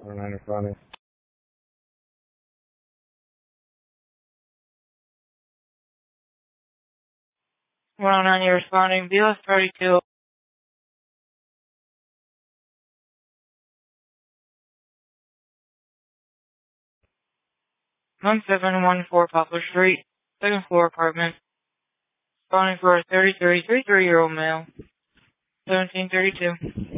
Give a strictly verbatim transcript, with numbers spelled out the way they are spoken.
one oh nine responding. one oh nine, you're responding. B L S thirty-two. one seven one four Poplar Street, second floor apartment. Responding for a thirty-three, thirty-three year old male. seventeen thirty-two.